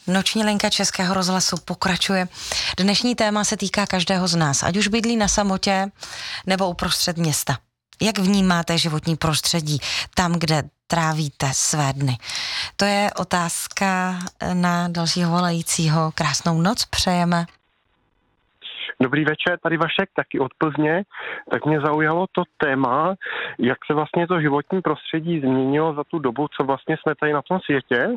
Noční linka Českého rozhlasu pokračuje. Dnešní téma se týká každého z nás, ať už bydlí na samotě nebo uprostřed města. Jak vnímáte životní prostředí tam, kde trávíte své dny? To je otázka na dalšího volajícího. Krásnou noc přejeme. Dobrý večer, tady Vašek, taky od Plzně. Tak mě zaujalo to téma, jak se vlastně to životní prostředí změnilo za tu dobu, co vlastně jsme tady na tom světě.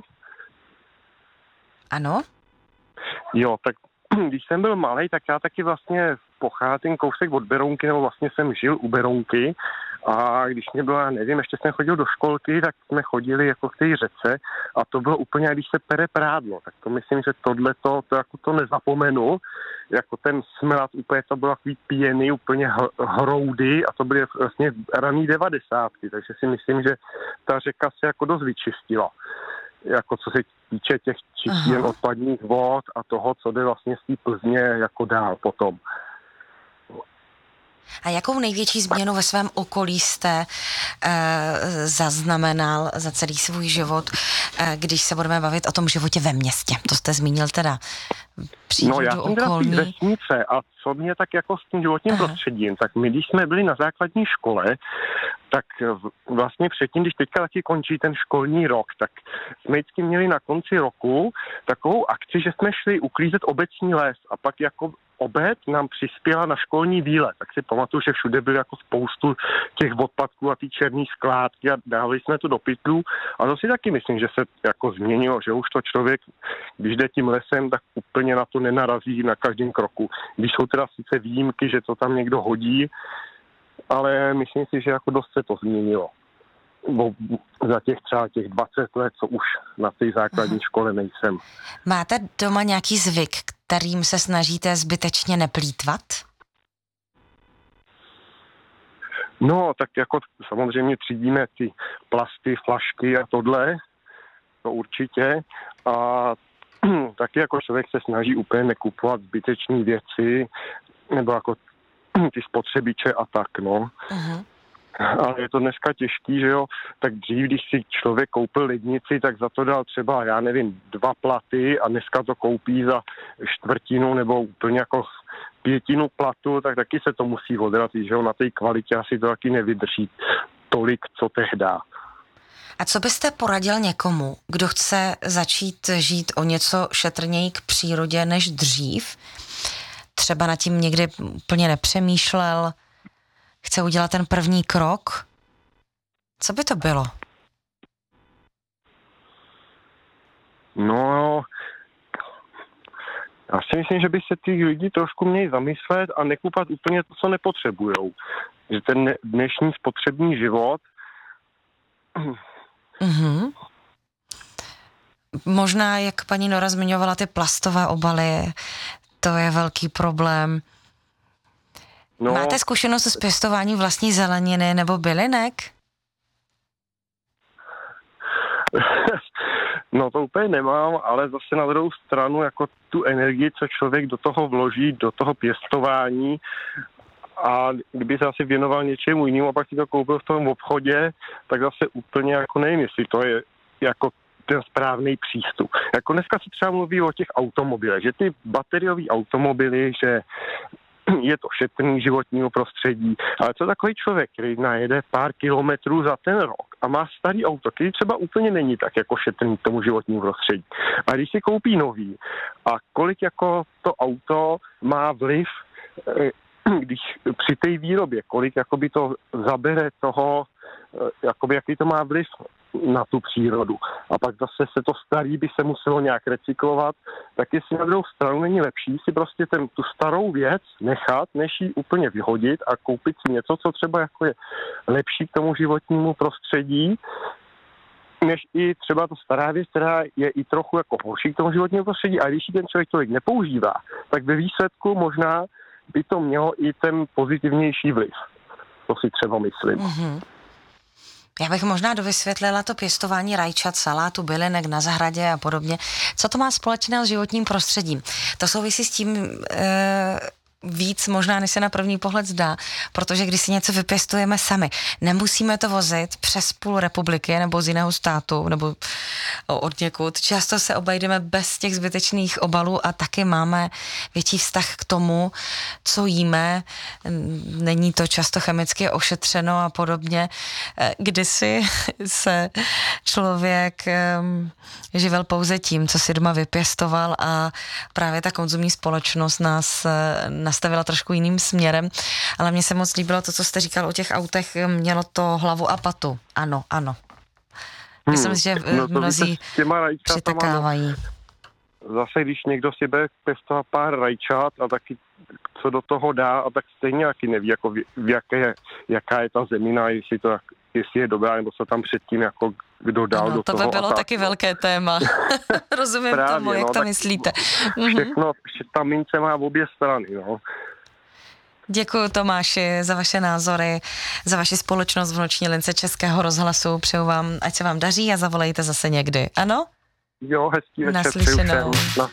Ano? Jo, tak když jsem byl malej, tak já taky vlastně pocházím kousek od Berounky, nebo vlastně jsem žil u Berounky. A když mě bylo, já nevím, ještě jsem chodil do školky, tak jsme chodili jako k té řece a to bylo úplně, když se pere prádlo. Tak to myslím, že tohleto, to jako to nezapomenu. Jako ten smrad, úplně to bylo takový pěny, úplně hroudy a to byly vlastně raný 90. Takže si myslím, že ta řeka se jako dost vyčistila. Jako co se týče těch čistě odpadních vod a toho, co jde vlastně z té Plzně jako dál potom. A jakou největší změnu ve svém okolí jste zaznamenal za celý svůj život, když se budeme bavit o tom životě ve městě? To jste zmínil teda přírodu okolní. No já jsem teda z té vesnice a co mě tak jako s tím životním prostředím, tak my, když jsme byli na základní škole, tak vlastně předtím, když teďka taky končí ten školní rok, tak jsme vždycky měli na konci roku takovou akci, že jsme šli uklízet obecní les a pak jako obec nám přispěla na školní výlet, tak si pamatuju, že všude byly jako spoustu těch odpadků a ty černý skládky a dávali jsme to do pytlů a to si taky myslím, že se jako změnilo, že už to člověk, když jde tím lesem, tak úplně na to nenarazí na každém kroku. Když jsou teda sice výjimky, že to tam někdo hodí, ale myslím si, že jako dost se to změnilo. Bo za těch 20 let, co už na té základní škole nejsem. Máte doma nějaký zvyk, kterým se snažíte zbytečně neplýtvat? No, tak jako samozřejmě třídíme ty plasty, flašky a tohle, to určitě. A taky jako člověk se snaží úplně nekupovat zbytečné věci, nebo jako ty spotřebiče a tak, no. Ale je to dneska těžký, že jo, tak dřív, když si člověk koupil lednici, tak za to dal třeba, já nevím, 2 platy a dneska to koupí za 1/4 nebo úplně jako 1/5 platu, tak taky se to musí odrazit, že jo, na té kvalitě asi to taky nevydrží tolik, co tehda. A co byste poradil někomu, kdo chce začít žít o něco šetrněji k přírodě než dřív? Třeba nad tím někdy úplně nepřemýšlel, chce udělat ten první krok? Co by to bylo? No, já si myslím, že by se ty lidi trošku měli zamyslet a nekupovat úplně to, co nepotřebujou. Že ten dnešní spotřební život... Možná, jak paní Nora zmiňovala, ty plastové obaly, to je velký problém. No. Máte zkušenost s pěstováním vlastní zeleniny nebo bylinek? No to úplně nemám, ale zase na druhou stranu jako tu energii, co člověk do toho vloží, do toho pěstování a kdyby se asi věnoval něčemu jinému a pak si to koupil v tom obchodě, tak zase úplně jako nevím, jestli to je jako ten správný přístup. Jako dneska se třeba mluví o těch automobilech, že ty bateriové automobily, že je to šetrný životního prostředí, ale co takový člověk, který najede pár kilometrů za ten rok a má starý auto, který třeba úplně není tak jako šetrný k tomu životnímu prostředí. A když si koupí nový a kolik jako to auto má vliv, když při té výrobě, kolik jakoby to zabere toho, jakoby jaký to má vliv na tu přírodu. A pak zase se to starý by se muselo nějak recyklovat, tak jestli na druhou stranu není lepší si prostě tu starou věc nechat, než ji úplně vyhodit a koupit si něco, co třeba jako je lepší k tomu životnímu prostředí, než i třeba to stará věc, která je i trochu jako horší k tomu životnímu prostředí, a když ji ten člověk tolik nepoužívá, tak ve výsledku možná by to mělo i ten pozitivnější vliv. To si třeba myslím. Já bych možná dovysvětlila to pěstování rajčat, salátu, bylinek na zahradě a podobně. Co to má společného s životním prostředím? To souvisí s tím, víc možná, než se na první pohled zdá, protože když si něco vypěstujeme sami, nemusíme to vozit přes půl republiky nebo z jiného státu nebo od někud. Často se obejdeme bez těch zbytečných obalů a taky máme větší vztah k tomu, co jíme. Není to často chemicky ošetřeno a podobně. Kdysi se člověk živil pouze tím, co si doma vypěstoval a právě ta konzumní společnost nás nastavila trošku jiným směrem, ale mně se moc líbilo to, co jste říkal o těch autech, mělo to hlavu a patu. Ano. Myslím, že mnozí přitakávají. Zase, když někdo si bude pěstovat pár rajčat a taky co do toho dá, a tak stejně taky neví, jako jaká je ta zemina, jestli je dobrá, nebo co tam předtím jako kdo dal do toho. To by bylo taky velké téma. Rozumím právě, tomu, jak to myslíte. Všechno, ta mince má v obě strany, no. Děkuji, Tomáši, za vaše názory, za vaši společnost v noční lince Českého rozhlasu. Přeju vám, ať se vám daří a zavolejte zase někdy. Ano? Jo, hezký večer. Naslyšenou.